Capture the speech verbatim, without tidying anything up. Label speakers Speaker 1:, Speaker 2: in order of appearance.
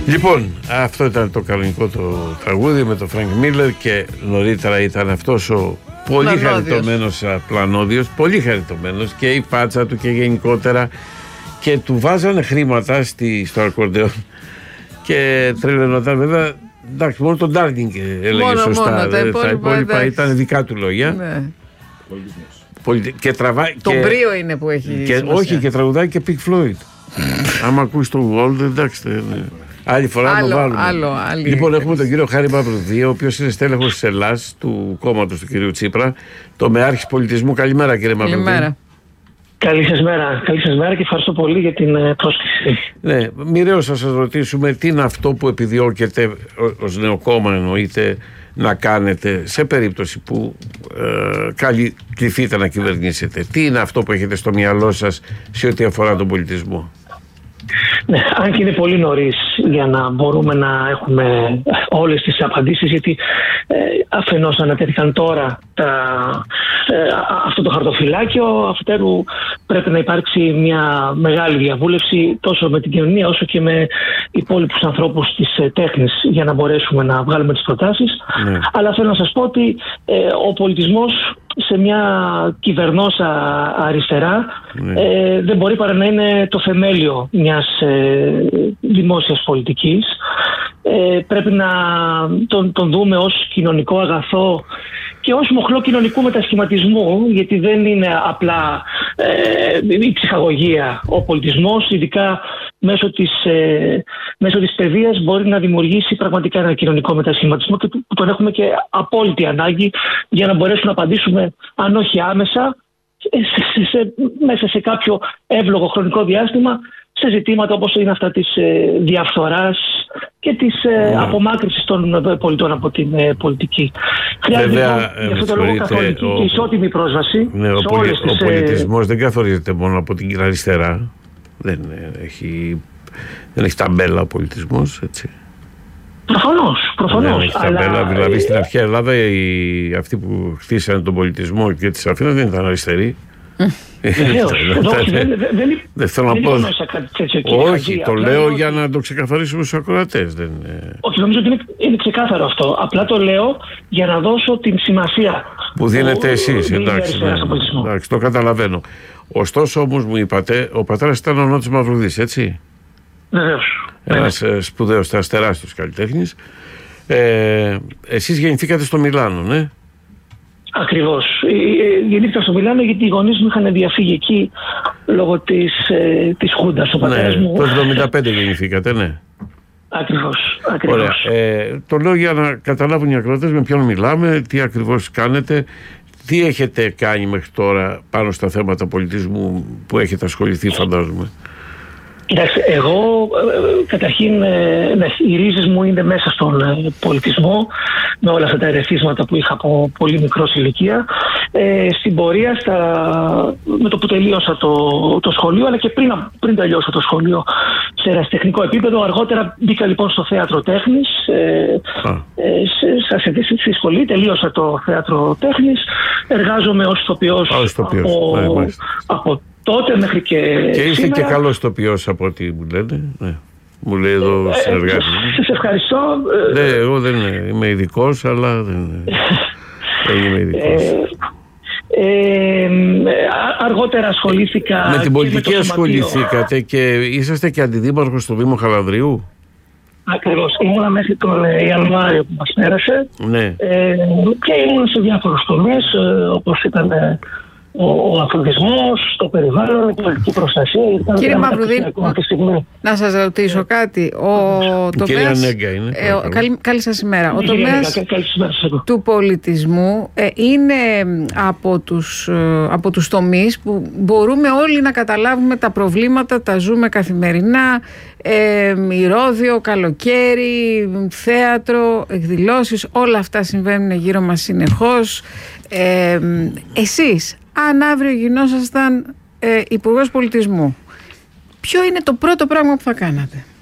Speaker 1: Λοιπόν, αυτό ήταν το κανονικό το τραγούδι με τον Φρανκ Μίλλερ και νωρίτερα ήταν αυτός ο πολύ χαριτωμένος Πλανόδιος, πολύ χαριτωμένος και η φάτσα του και γενικότερα, και του βάζανε χρήματα στη, στο ακορντεόν και τρελαινόταν βέβαια. Εντάξει, μόνο τον Ντάρντινγκ έλεγε μόνο, σωστά. Μόνο, τα υπόλοιπα, τα υπόλοιπα ήταν δικά του λόγια. Ναι. Πολιτι... Και τραβάει.
Speaker 2: Το
Speaker 1: και...
Speaker 2: μπρίο είναι που έχει.
Speaker 1: Και... Όχι, και τραγουδάει και Pink Floyd. Άμα ακούσει το World, εντάξει. Ναι. Άλλη φορά άλλο, να το βάλουμε.
Speaker 2: Άλλο, άλλη...
Speaker 1: Λοιπόν, έχουμε τον κύριο Χάρη Μαυρουδί, ο οποίος είναι στέλεχος της Ελλάς, του κόμματος του κυρίου Τσίπρα, το Μεάρχης Πολιτισμού. Καλημέρα, κύριε Μαυρουδί.
Speaker 2: Καλημέρα.
Speaker 3: Καλή σας μέρα. Καλή σας μέρα και ευχαριστώ πολύ για την πρόσκληση.
Speaker 1: Ναι, μοιραίως θα σας ρωτήσουμε τι είναι αυτό που επιδιώκετε ως νέο κόμμα, εννοείται, να κάνετε σε περίπτωση που ε, καλή κληθείτε να κυβερνήσετε. Τι είναι αυτό που έχετε στο μυαλό σας σε ό,τι αφορά τον πολιτισμό?
Speaker 3: Ναι, αν και είναι πολύ νωρίς για να μπορούμε να έχουμε όλες τις απαντήσεις, γιατί ε, αφενός ανατέθηκαν τώρα τα, ε, αυτό το χαρτοφυλάκιο, αφετέρου πρέπει να υπάρξει μια μεγάλη διαβούλευση τόσο με την κοινωνία όσο και με υπόλοιπους ανθρώπους της ε, τέχνης για να μπορέσουμε να βγάλουμε τις προτάσεις. Ναι. Αλλά θέλω να σας πω ότι ε, ο πολιτισμός σε μια κυβερνόσα αριστερά ναι. ε, δεν μπορεί παρά να είναι το θεμέλιο μιας ε, δημόσιας πολιτικής. Ε, πρέπει να τον, τον δούμε ως κοινωνικό αγαθό και ως μοχλό κοινωνικού μετασχηματισμού, γιατί δεν είναι απλά ε, η ψυχαγωγία. Ο πολιτισμός, ειδικά μέσω της, ε, μέσω της παιδείας, μπορεί να δημιουργήσει πραγματικά ένα κοινωνικό μετασχηματισμό και που τον έχουμε και απόλυτη ανάγκη για να μπορέσουμε να απαντήσουμε, αν όχι άμεσα, σε, σε, μέσα σε κάποιο εύλογο χρονικό διάστημα, σε ζητήματα όπως είναι αυτά της ε, διαφθοράς και της ε, yeah. απομάκρυνσης των πολιτών από την ε, πολιτική. Χρειάζεται λοιπόν, ε, για αυτό το λόγο καθολική ο, και ισότιμη πρόσβαση. Ναι, ο, πολι, ο τις,
Speaker 1: πολιτισμός ε, δεν καθορίζεται μόνο από την αριστερά. Δεν έχει, δεν έχει ταμπέλα ο πολιτισμός, έτσι.
Speaker 3: Προφανώς, προφανώς.
Speaker 1: Δεν έχει ταμπέλα, αλλά... δηλαδή στην αρχαία Ελλάδα οι, αυτοί που χτίσανε τον πολιτισμό και της Αθήνας δεν ήταν αριστεροί. Δεν θέλω να πω. Όχι, το λέω για να το ξεκαθαρίσουμε στους ακροατές.
Speaker 3: Όχι, νομίζω ότι είναι ξεκάθαρο αυτό. Απλά το λέω για να δώσω την σημασία
Speaker 1: που δίνετε εσείς. Εντάξει, το καταλαβαίνω. Ωστόσο όμως μου είπατε, ο πατέρας ήταν ο Νότης Μαυρουδής, έτσι?
Speaker 3: Βεβαίως.
Speaker 1: Ένας σπουδαίος, τεράστιος καλλιτέχνης. Εσείς γεννηθήκατε στο Μιλάνο, ναι?
Speaker 3: Ακριβώς. Γεννήθηκα στο Μιλάνο γιατί οι γονείς μου είχαν διαφύγει εκεί λόγω της, ε, της Χούντας. Ο πατέρας
Speaker 1: ναι,
Speaker 3: μου...
Speaker 1: το εβδομήντα πέντε γεννηθήκατε, ναι.
Speaker 3: Ακριβώς. ακριβώς.
Speaker 1: Ωραία. Ε, το λέω για να καταλάβουν οι ακροατές με ποιον μιλάμε, τι ακριβώς κάνετε, τι έχετε κάνει μέχρι τώρα πάνω στα θέματα πολιτισμού που έχετε ασχοληθεί, φαντάζομαι.
Speaker 3: Κοιτάξτε, εγώ ε, καταρχήν ε, ναι, οι ρίζες μου είναι μέσα στον ε, πολιτισμό, με όλα αυτά τα ερεθίσματα που είχα από πολύ μικρός ηλικία. Ε, στην πορεία, στα, με το που τελείωσα το, το σχολείο, αλλά και πριν, πριν τελειώσω το σχολείο σε ερασιτεχνικό επίπεδο, αργότερα μπήκα λοιπόν στο θέατρο τέχνης. Ε, ε, σε, σε, σε, στη σχολή τελείωσα το θέατρο τέχνης, εργάζομαι ως ηθοποιός από, ναι, από τότε μέχρι και
Speaker 1: Και είστε
Speaker 3: σήμερα.
Speaker 1: Και καλός ηθοποιός από ό,τι μου λένε. Ναι. Μου λέει εδώ
Speaker 3: ε,
Speaker 1: συνεργάτης.
Speaker 3: Σας ευχαριστώ.
Speaker 1: Ναι, εγώ δεν είμαι ειδικός, αλλά δεν, δεν είμαι ειδικός.
Speaker 3: Ε, ε, αργότερα ασχολήθηκα
Speaker 1: με την πολιτική
Speaker 3: με
Speaker 1: ασχοληθήκατε και είσαστε και αντιδήμαρχος στο Δήμο Χαλανδρίου.
Speaker 3: Ακριβώς. Ήμουνα μέχρι τον Ιανουάριο που μας πέρασε. Ναι. Ε, και ήμουν σε διάφορους τομείς, όπως ήταν ο, ο αθλητισμός, το περιβάλλον, η πολιτική προστασία.
Speaker 2: Κύριε Μαυρουδί, να σας ρωτήσω κάτι. Ο τομέας,
Speaker 1: Νέγκα είναι.
Speaker 2: Ε, ο, καλή, καλή σας ημέρα. Ο τομέας του πολιτισμού ε, είναι από τους, ε, από τους τομείς που μπορούμε όλοι να καταλάβουμε τα προβλήματα, τα ζούμε καθημερινά. Ε, μυρώδιο, καλοκαίρι, θέατρο, εκδηλώσεις, όλα αυτά συμβαίνουν γύρω μας συνεχώς. Ε, εσείς, αν αύριο γινόσασταν ε, Υπουργός Πολιτισμού, ποιο είναι το πρώτο πράγμα που θα κάνατε?